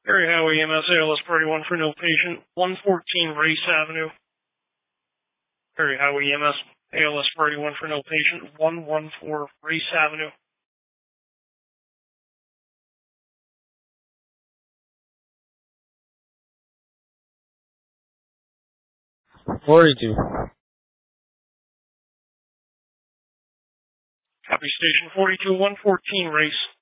Perry Highway EMS, ALS Party 1 for no patient, 114 Race Avenue. Perry Highway EMS, ALS Party 1 for no patient, 114 Race Avenue. 42. Copy station 42, 114 Race.